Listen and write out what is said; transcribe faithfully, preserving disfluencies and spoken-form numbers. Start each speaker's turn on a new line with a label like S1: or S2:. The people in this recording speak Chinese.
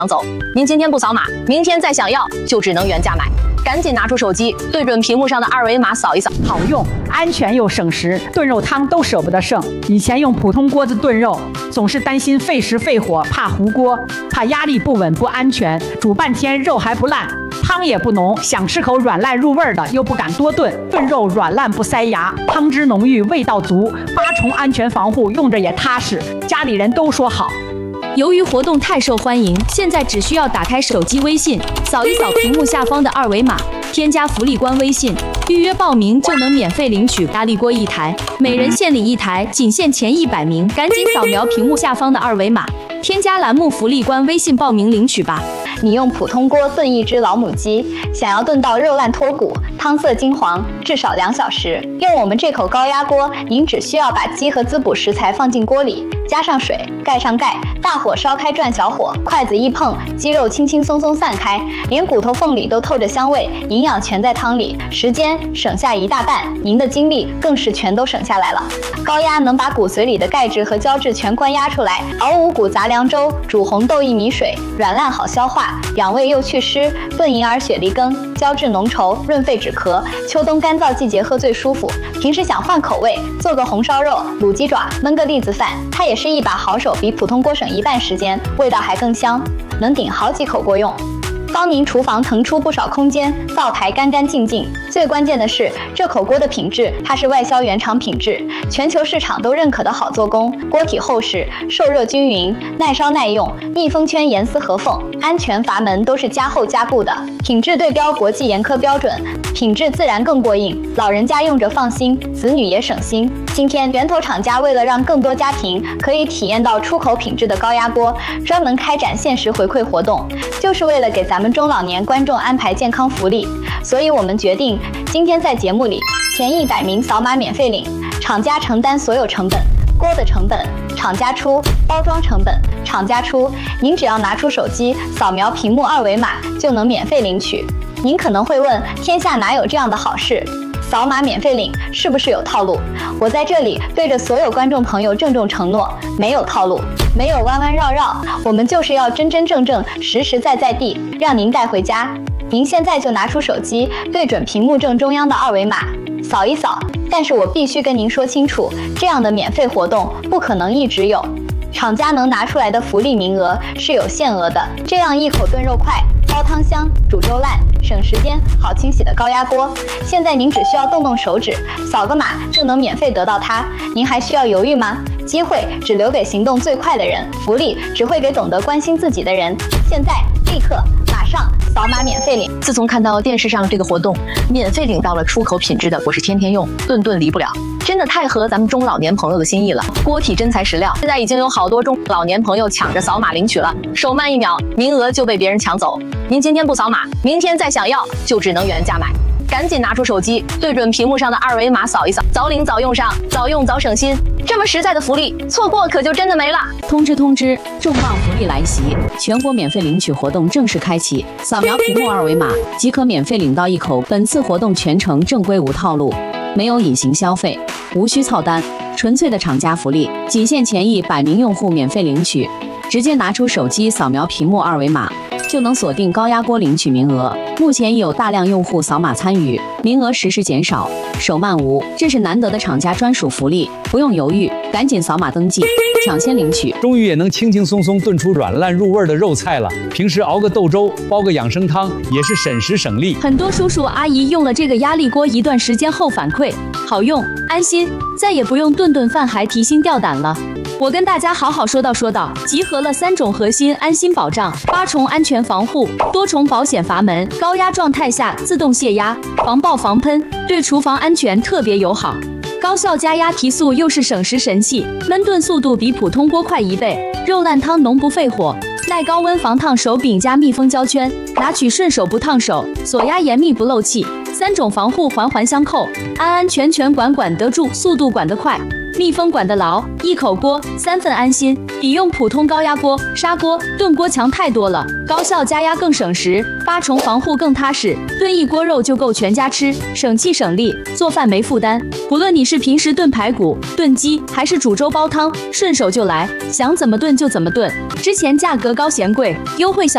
S1: 走。您今天不扫码，明天再想要就只能原价买。赶紧拿出手机，对准屏幕上的二维码扫一扫，
S2: 好用、安全又省时，炖肉汤都舍不得剩。以前用普通锅子炖肉，总是担心费时费火，怕糊锅，怕压力不稳不安全，煮半天肉还不烂。 汤也不浓，想吃口软烂入味的，又不敢多炖。炖肉软烂不塞牙，汤汁浓郁，味道足。八重安全防护，用着也踏实，家里人都说好。
S3: 由于活动太受欢迎，现在只需要打开手机微信，扫一扫屏幕下方的二维码，添加福利官微信，预约报名就能免费领取压力锅一台，每人限领一台，仅限前一百名，赶紧扫描屏幕下方的二维码，添加栏目福利官微信报名领取吧。
S4: 你用普通锅炖一只老母鸡，想要炖到肉烂脱骨、汤色金黄，至少两小时。用我们这口高压锅，您只需要把鸡和滋补食材放进锅里，加上水，盖上盖，大火烧开转小火，筷子一碰，鸡肉轻轻松松散开，连骨头缝里都透着香味，营养全在汤里，时间省下一大半，您的精力更是全都省下来了。高压能把骨髓里的钙质和胶质全关压出来，熬五谷杂粮粥，煮红豆薏米水，软烂好消化。 养胃又祛湿，炖银耳雪梨羹，胶质浓稠，润肺止咳。秋冬干燥季节喝最舒服。平时想换口味，做个红烧肉、卤鸡爪，焖个栗子饭，它也是一把好手，比普通锅省一半时间，味道还更香，能顶好几口锅用。 帮您厨房腾出不少空间，灶台干干净净。最关键的是，这口锅的品质，它是外销原厂品质，全球市场都认可的好做工。锅体厚实，受热均匀，耐烧耐用，密封圈严丝合缝，安全阀门都是加厚加固的，品质对标国际严苛标准，品质自然更过硬。老人家用着放心，子女也省心。今天源头厂家为了让更多家庭可以体验到出口品质的高压锅，专门开展限时回馈活动，就是为了给咱们 咱们中老年观众安排健康福利，所以我们决定今天在节目里前一百名扫码免费领，厂家承担所有成本，锅的成本厂家出，包装成本厂家出，您只要拿出手机扫描屏幕二维码就能免费领取。您可能会问，天下哪有这样的好事？ 扫码免费领是不是有套路？我在这里对着所有观众朋友郑重承诺，没有套路，没有弯弯绕绕，我们就是要真真正正、实实在在地让您带回家。您现在就拿出手机，对准屏幕正中央的二维码，扫一扫。但是我必须跟您说清楚，这样的免费活动不可能一直有，厂家能拿出来的福利名额是有限额的。这样一口炖肉快，煲汤香，煮粥烂。 省时间、好清洗的高压锅，现在您只需要动动手指，扫个码就能免费得到它。您还需要犹豫吗？机会只留给行动最快的人，福利只会给懂得关心自己的人。现在，立刻，马上扫码免费领！
S1: 自从看到电视上这个活动，免费领到了出口品质的，我是天天用，顿顿离不了。 真的太合咱们中老年朋友的心意了，锅体真材实料。现在已经有好多中老年朋友抢着扫码领取了，手慢一秒，名额就被别人抢走。您今天不扫码，明天再想要就只能原价买。赶紧拿出手机，对准屏幕上的二维码扫一扫，早领早用上，早用早省心。这么实在的福利，错过可就真的没了。
S3: 通知通知，重磅福利来袭！全国免费领取活动正式开启，扫描屏幕二维码即可免费领到一口。本次活动全程正规无套路。 没有隐形消费，无需凑单，纯粹的厂家福利，仅限前一百名用户免费领取。直接拿出手机扫描屏幕二维码，就能锁定高压锅领取名额。目前已有大量用户扫码参与，名额实时减少，手慢无，这是难得的厂家专属福利，不用犹豫，赶紧扫码登记，抢先领取。
S5: 终于也能轻轻松松炖出软烂入味的肉菜了。平时熬个豆粥，煲个养生汤，也是省时省力。
S3: 很多叔叔阿姨用了这个压力锅一段时间后反馈，好用，安心，再也不用顿顿饭还提心吊胆了。 我跟大家好好说道说道，集合了三种核心安心保障、八重安全防护、多重保险阀门，高压状态下自动泄压，防爆防喷，对厨房安全特别友好。高效加压提速又是省时神器，焖炖速度比普通锅快一倍，肉烂汤浓不费火，耐高温防烫手柄加密封胶圈，拿取顺手不烫手，锁压严密不漏气，三种防护环环相扣，安安全全管管得住，速度管得快。 密封管得牢，一口锅三份安心，比用普通高压锅、砂锅、炖锅强太多了。高效加压更省时，八重防护更踏实，炖一锅肉就够全家吃，省气省力，做饭没负担。不论你是平时炖排骨、炖鸡，还是煮粥煲汤，顺手就来，想怎么炖就怎么炖。之前价格高嫌贵，优惠小。